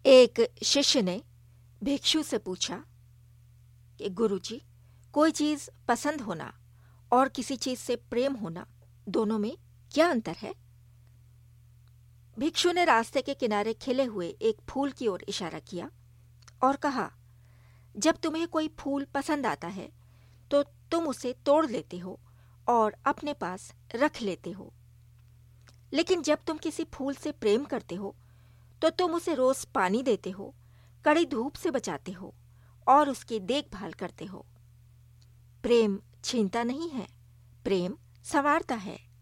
एक शिष्य ने भिक्षु से पूछा कि गुरुजी, कोई चीज पसंद होना और किसी चीज से प्रेम होना, दोनों में क्या अंतर है? भिक्षु ने रास्ते के किनारे खिले हुए एक फूल की ओर इशारा किया और कहा, जब तुम्हें कोई फूल पसंद आता है तो तुम उसे तोड़ लेते हो और अपने पास रख लेते हो, लेकिन जब तुम किसी फूल से प्रेम करते हो तो तुम उसे रोज पानी देते हो, कड़ी धूप से बचाते हो और उसकी देखभाल करते हो। प्रेम छीनता नहीं है, प्रेम संवारता है।